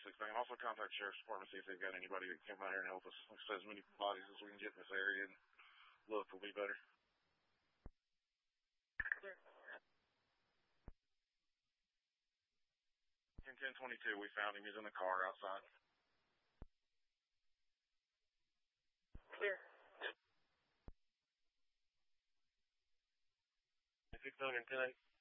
I can also contact Sheriff's Department, see if they've got anybody that can come out here and help us. Like I said, as many bodies as we can get in this area and look will be better. 10-10-22, we found him. He's in the car outside. Clear. 600 10